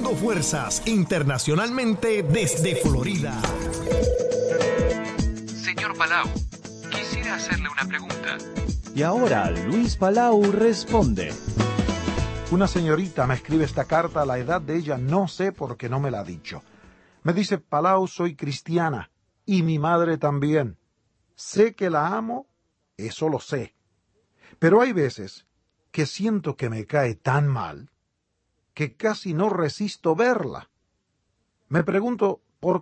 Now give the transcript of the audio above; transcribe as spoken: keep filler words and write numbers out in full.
Uniendo fuerzas internacionalmente desde Florida. Señor Palau, quisiera hacerle una pregunta. Y ahora Luis Palau responde. Una señorita me escribe esta carta, la edad de ella no sé porque no me la ha dicho. Me dice: Palau, soy cristiana, y mi madre también. Sé que la amo, eso lo sé. Pero hay veces que siento que me cae tan mal que casi no resisto verla. Me pregunto